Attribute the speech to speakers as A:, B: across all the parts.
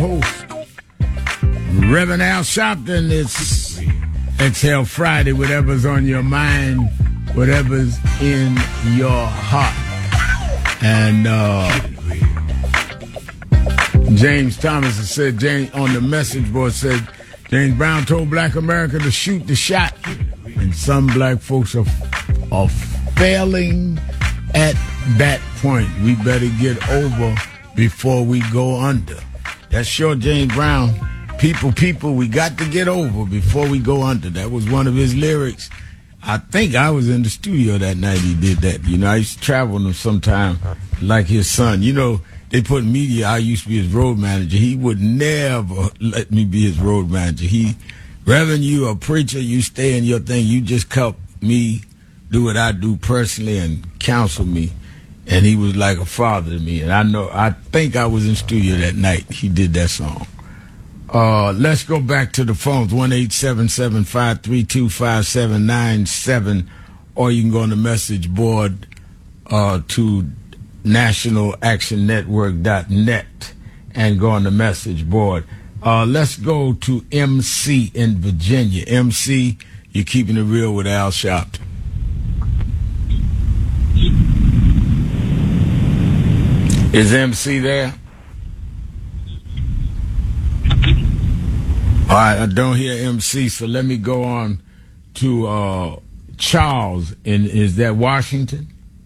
A: host, Reverend Al Sharpton. It's Exhale Friday, whatever's on your mind, whatever's in your heart. And James Thomas has said, James on the message board said, James Brown told Black America to shoot the shot, and some black folks are failing at that point. We better get over before we go under. That's sure, James Brown. People, we got to get over before we go under. That was one of his lyrics. I think I was in the studio that night he did that. You know, I used to travel with him sometime like his son. You know, they put media, I used to be his road manager. He would never let me be his road manager. Reverend, you a preacher, you stay in your thing. You just help me do what I do personally and counsel me. And he was like a father to me. And I think I was in studio that night he did that song. Let's go back to the phones, 1-877-532-5797, or you can go on the message board to nationalactionnetwork.net and go on the message board. Let's go to MC in Virginia. MC, you're keeping it real with Al Sharpton. Is MC there? All right, I don't hear MC, so let me go on to Charles. Is that Washington?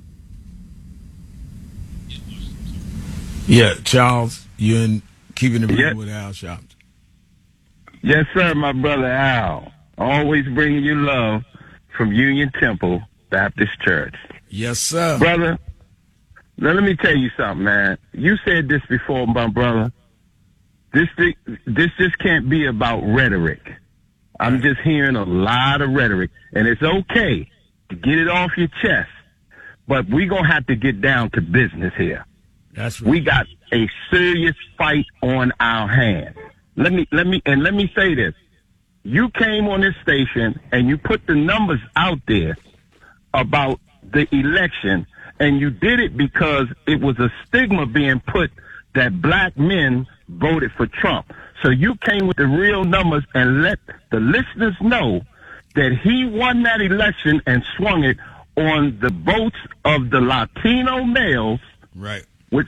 A: Yeah, Charles, you're in keeping it real with Al Sharpton.
B: Yes, sir, my brother Al. Always bringing you love from Union Temple Baptist Church.
A: Yes, sir.
B: Brother, now let me tell you something, man. You said this before, my brother. This just can't be about rhetoric. I'm just hearing a lot of rhetoric, and it's okay to get it off your chest, but we're going to have to get down to business here.
A: That's right.
B: We got a serious fight on our hands. Let me say this. You came on this station and you put the numbers out there about the election, and you did it because it was a stigma being put that black men voted for Trump. So you came with the real numbers and let the listeners know that he won that election and swung it on the votes of the Latino males,
A: right,
B: with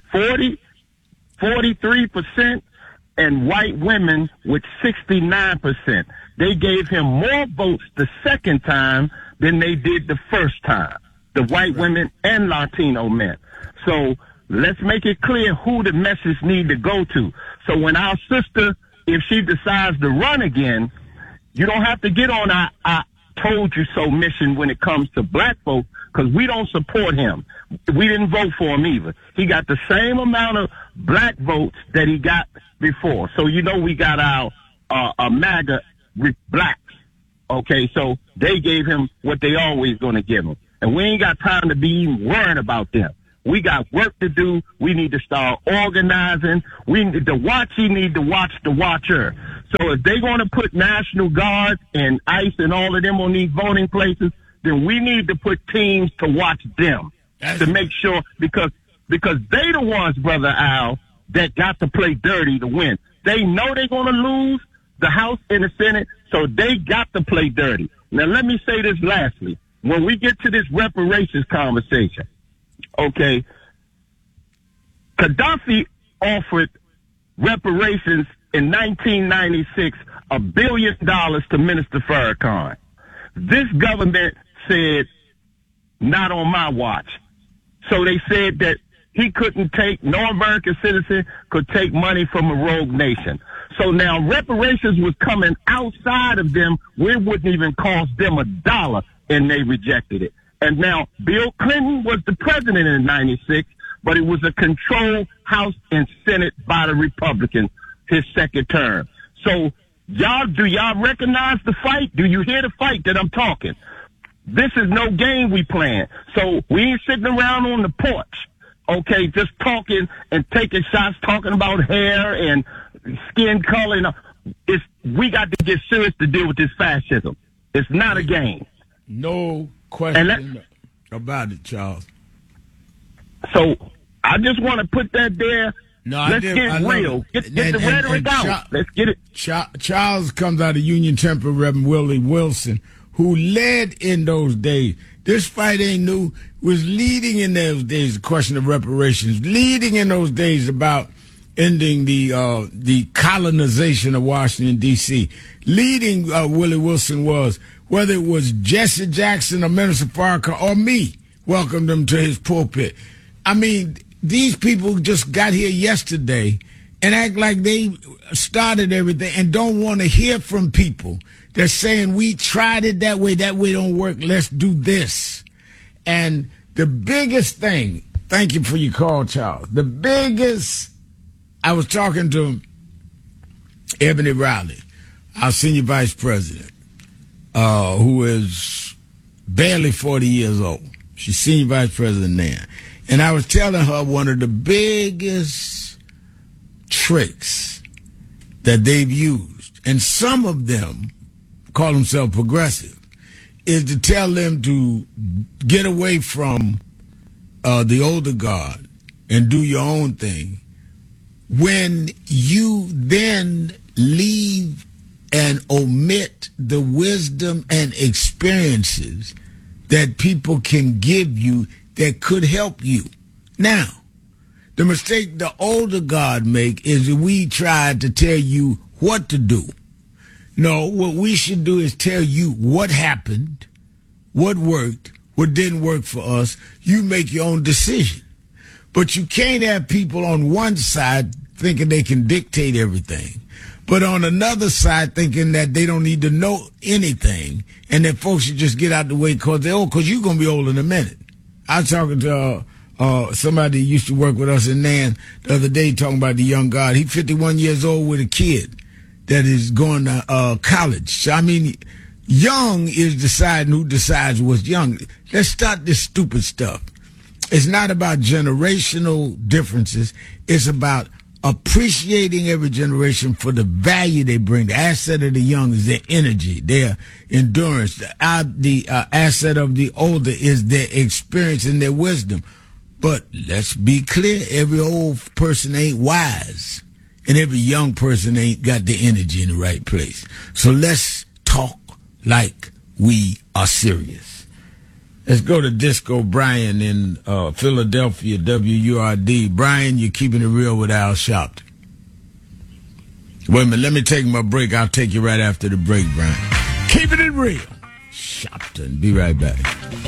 B: 43%, and white women with 69%. They gave him more votes the second time than they did the first time, the white women and Latino men. So let's make it clear who the message need to go to. So when our sister, if she decides to run again, you don't have to get on our told you so mission when it comes to black folks, because we don't support him. We didn't vote for him either. He got the same amount of black votes that he got before. So you know we got our MAGA blacks. Okay, so they gave him what they always going to give him. And we ain't got time to be even worrying about them. We got work to do. We need to start organizing. We need to watch. He need to watch the watcher. So if they're going to put National Guard and ICE and all of them on these voting places, then we need to put teams to watch them to make sure, because they the ones, Brother Al, that got to play dirty to win. They know they're going to lose the House and the Senate, so they got to play dirty. Now, let me say this lastly. When we get to this reparations conversation, okay, Gaddafi offered reparations in 1996, $1 billion to Minister Farrakhan. This government said, not on my watch. So they said that he couldn't take, no American citizen could take money from a rogue nation. So now reparations was coming outside of them where it wouldn't even cost them $1, and they rejected it. And now Bill Clinton was the president in 96, but it was a controlled House and Senate by the Republicans, his second term. So do y'all recognize the fight? Do you hear the fight that I'm talking? This is no game we playing. So we ain't sitting around on the porch, okay, just talking and taking shots, talking about hair and skin color. We got to get serious to deal with this fascism. It's not a game.
A: No question about it, Charles.
B: So I just want to put that there.
A: No,
B: Let's get real. Get the rhetoric out. Let's get it.
A: Charles comes out of Union Temple, Reverend Willie Wilson, who led in those days. This fight ain't new. Was leading in those days the question of reparations. Leading in those days about ending the colonization of Washington, D.C. Leading Willie Wilson was, whether it was Jesse Jackson or Minister Farrakhan or me, welcomed him to his pulpit. I mean, these people just got here yesterday and act like they started everything and don't want to hear from people. They're saying, we tried it that way don't work, let's do this. And the biggest thing, thank you for your call, Charles, I was talking to Ebony Riley, our senior vice president, who is barely 40 years old. She's senior vice president now. And I was telling her one of the biggest tricks that they've used, and some of them call themselves progressive, is to tell them to get away from the older guard and do your own thing. When you then leave and omit the wisdom and experiences that people can give you that could help you. Now, the mistake the older guard make is that we try to tell you what to do. No, what we should do is tell you what happened, what worked, what didn't work for us. You make your own decision. But you can't have people on one side thinking they can dictate everything, but on another side thinking that they don't need to know anything and that folks should just get out the way because they're old, because you're going to be old in a minute. I was talking to somebody who used to work with us in Nan the other day talking about the young guard. He's 51 years old with a kid that is going to college. So, I mean, young is deciding who decides what's young. Let's start this stupid stuff. It's not about generational differences. It's about appreciating every generation for the value they bring. The asset of the young is their energy, their endurance. The asset of the older is their experience and their wisdom. But let's be clear, every old person ain't wise, and every young person ain't got the energy in the right place. So let's talk like we are serious. Let's go to Disco Brian in Philadelphia, WURD. Brian, you're keeping it real with Al Sharpton. Wait a minute, let me take my break. I'll take you right after the break, Brian. Keeping it real. Sharpton. Be right back.